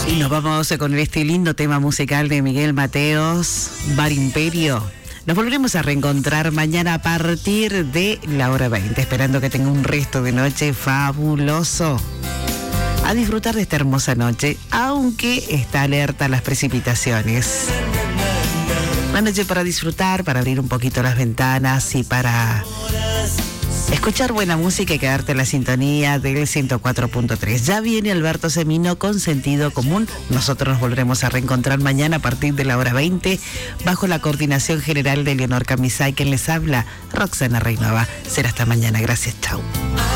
Y nos vamos con este lindo tema musical de Miguel Mateos, Bar Imperio. Nos volveremos a reencontrar mañana a partir de la hora 20, esperando que tenga un resto de noche fabuloso. A disfrutar de esta hermosa noche, aunque está alerta a las precipitaciones. Una noche para disfrutar, para abrir un poquito las ventanas y para escuchar buena música y quedarte en la sintonía del 104.3. Ya viene Alberto Semino con Sentido Común. Nosotros nos volveremos a reencontrar mañana a partir de la hora 20, bajo la coordinación general de Leonor Camisay, quien les habla, Roxana Reynova. Será hasta mañana. Gracias, chau.